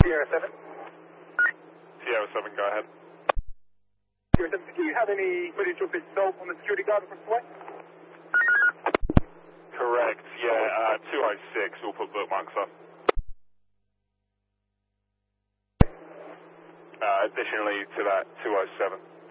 Sierra 7. Sierra 7, go ahead. Sierra 7, do you have any footage of itself on the security guard across the way? Correct, yeah, 206, we'll put bookmarks up. Additionally to that, 207.